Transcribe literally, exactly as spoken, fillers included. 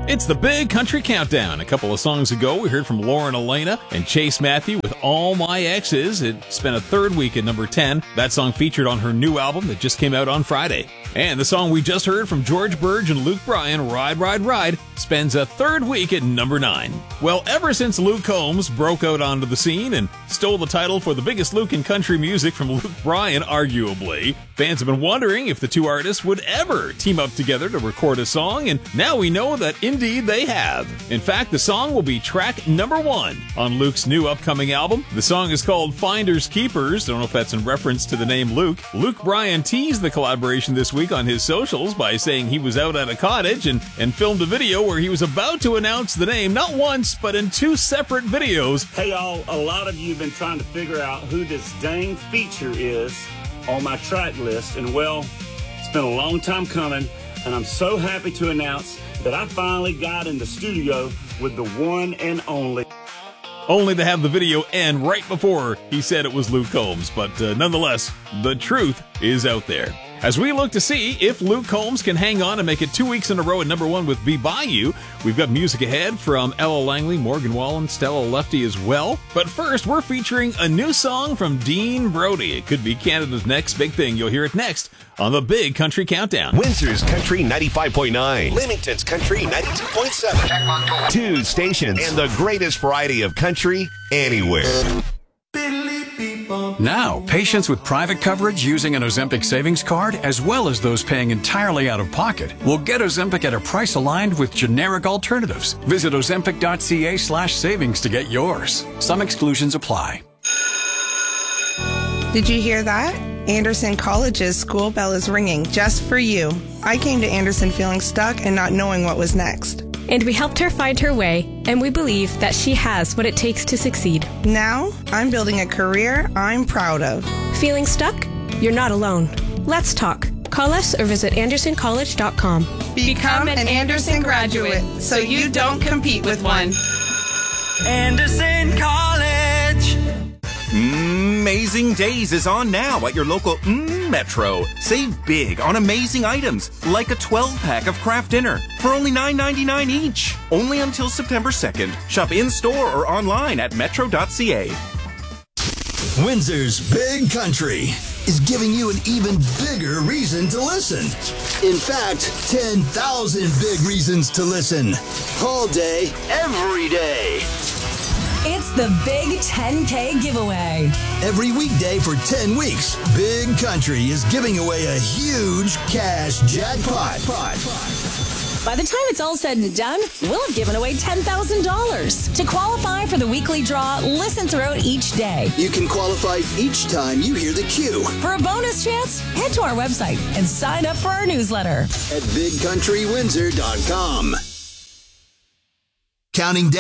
It's the Big Country Countdown. A couple of songs ago, we heard from Lauren Elena and Chase Matthew with All My Exes. It spent a third week at number ten. That song featured on her new album that just came out on Friday. And the song we just heard from George Burge and Luke Bryan, Ride, Ride, Ride, spends a third week at number nine. Well, ever since Luke Combs broke out onto the scene and stole the title for the biggest Luke in country music from Luke Bryan, arguably, fans have been wondering if the two artists would ever team up together to record a song, and now we know that indeed they have. In fact, the song will be track number one on Luke's new upcoming album. The song is called Finders Keepers. Don't know if that's in reference to the name Luke. Luke Bryan teased the collaboration this week on his socials by saying he was out at a cottage and, and filmed a video where he was about to announce the name, not once, but in two separate videos. Hey y'all, a lot of you have been trying to figure out who this dang feature is on my track list, and well, it's been a long time coming, and I'm so happy to announce that I finally got in the studio with the one and only. Only to have the video end right before he said it was Luke Combs, but uh, nonetheless, the truth is out there. As we look to see if Luke Combs can hang on and make it two weeks in a row at number one with Be By You, we've got music ahead from Ella Langley, Morgan Wallen, Stella Lefty as well. But first, we're featuring a new song from Dean Brody. It could be Canada's next big thing. You'll hear it next on the Big Country Countdown. Windsor's Country ninety-five point nine. Leamington's Country ninety-two point seven. Two stations and the greatest variety of country anywhere. Now, patients with private coverage using an Ozempic savings card, as well as those paying entirely out of pocket, will get Ozempic at a price aligned with generic alternatives. Visit ozempic.ca slash savings to get yours. Some exclusions apply. Did you hear that? Anderson College's school bell is ringing just for you. I came to Anderson feeling stuck and not knowing what was next. And we helped her find her way, and we believe that she has what it takes to succeed. Now, I'm building a career I'm proud of. Feeling stuck? You're not alone. Let's talk. Call us or visit anderson college dot com. Become an Anderson graduate so you don't compete with one. Anderson College. Amazing Days is on now at your local mm, Metro. Save big on amazing items like a twelve pack of Kraft Dinner for only nine ninety-nine each. Only until September second. Shop in-store or online at metro dot c a. Windsor's Big Country is giving you an even bigger reason to listen. In fact, ten thousand big reasons to listen. All day, every day. It's the Big ten K giveaway. Every weekday for ten weeks, Big Country is giving away a huge cash jackpot. By the time it's all said and done, we'll have given away ten thousand dollars. To qualify for the weekly draw, listen throughout each day. You can qualify each time you hear the cue. For a bonus chance, head to our website and sign up for our newsletter at big country windsor dot com. Counting down.